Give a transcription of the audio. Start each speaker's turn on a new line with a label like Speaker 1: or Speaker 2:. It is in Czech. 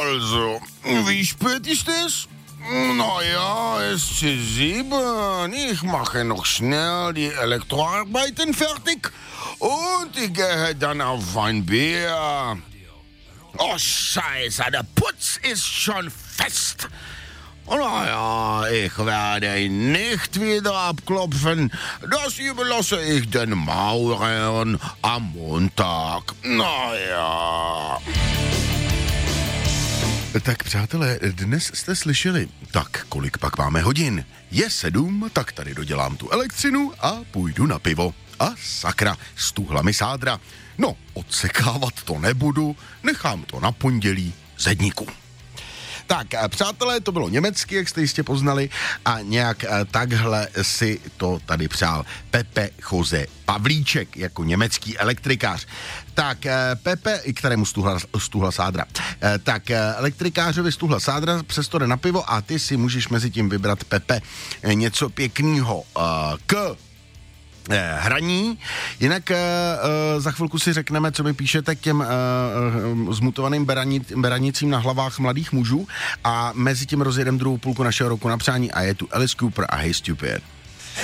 Speaker 1: Also, wie spät ist es? Na ja, es ist 7. Ich mache noch schnell die Elektroarbeiten fertig und ich gehe dann auf ein Bier. Oh, Scheiße, der Putz ist schon fest. Naja, ich werde ihn nicht wieder abklopfen. Das überlasse ich den Maurern am Montag. Naja. Tak přátelé, dnes jste slyšeli, tak kolik pak máme hodin? Je 7, tak tady dodělám tu elektřinu a půjdu na pivo. A sakra, s tuhlami sádra. No, odsekávat to nebudu, nechám to na pondělí zedníku. Tak, přátelé, to bylo německy, jak jste jistě poznali, a nějak takhle si to tady přál Pepe Jose Pavlíček jako německý elektrikář. Tak, Pepe, kterému stuhla sádra. Tak, elektrikářovi stuhla sádra, přesto jde na pivo a ty si můžeš mezi tím vybrat, Pepe, něco pěknýho k hraní. Jinak za chvilku si řekneme, co mi píšete k těm zmutovaným beranicím na hlavách mladých mužů a mezi tím rozjedem druhou půlku našeho roku na přání a je tu Alice Cooper a Hey Stupid.